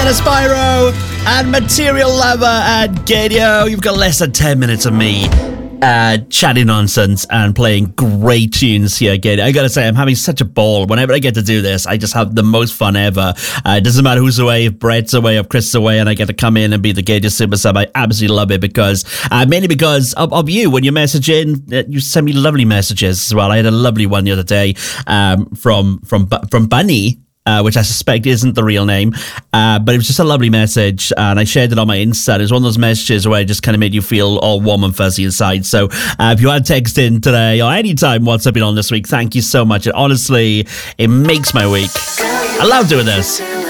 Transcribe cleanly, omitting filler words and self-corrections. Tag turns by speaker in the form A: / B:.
A: Sienna Spyro and Material Lover and Gadio. You've got less than 10 minutes of me chatting nonsense and playing great tunes here, Gadio. I gotta say, I'm having such a ball. Whenever I get to do this, I just have the most fun ever. It doesn't matter who's away, if Brett's away, if Chris is away, and I get to come in and be the Gadio Super Sub. I absolutely love it because, mainly because of you. When you message in, you send me lovely messages as well. I had a lovely one the other day from Bunny, which I suspect isn't the real name, but it was just a lovely message, and I shared it on my Insta. It was one of those messages where it just kind of made you feel all warm and fuzzy inside. So if you had text in today or anytime WhatsApp been on this week, thank you so much. Honestly, it makes my week. I love doing this.